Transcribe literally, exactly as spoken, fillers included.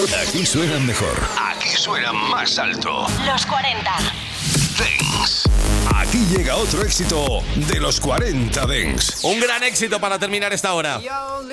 Aquí suenan mejor. Aquí suenan más alto. Los cuarenta. Dance. Aquí llega otro éxito de los cuarenta Dance. Un gran éxito para terminar esta hora.